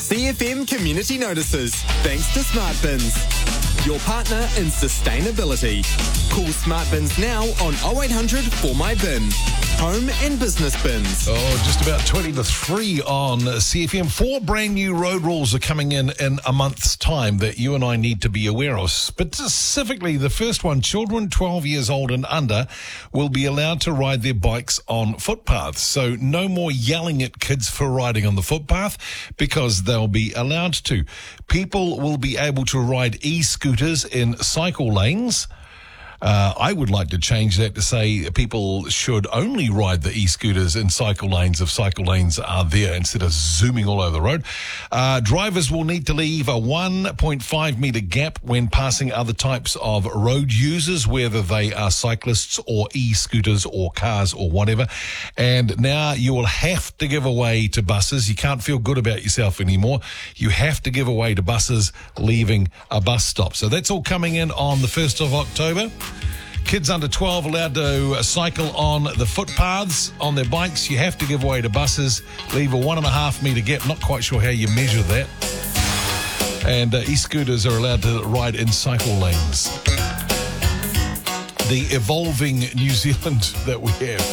CFM Community Notices, thanks to Smart Bins, your partner in sustainability. Call Smart Bins now on 0800 For My Bin. Home and business bins. Oh, just about 20 to 3 on CFM. 4 brand new road rules are coming in a month's time that you and I need to be aware of. Specifically, the first one, children 12 years old and under will be allowed to ride their bikes on footpaths. So no more yelling at kids for riding on the footpath because they'll be allowed to. People will be able to ride e-scooters in cycle lanes. I would like to change that to say people should only ride the e-scooters in cycle lanes if cycle lanes are there instead of zooming all over the road. Drivers will need to leave a 1.5 metre gap when passing other types of road users, whether they are cyclists or e-scooters or cars or whatever. And now you will have to give away to buses. You can't feel good about yourself anymore. You have to give away to buses leaving a bus stop. So that's all coming in on the 1st of October. Kids under 12 allowed to cycle on the footpaths on their bikes. You have to give way to buses. Leave a 1.5 metre gap. Not quite sure how you measure that. And e-scooters are allowed to ride in cycle lanes. The evolving New Zealand that we have.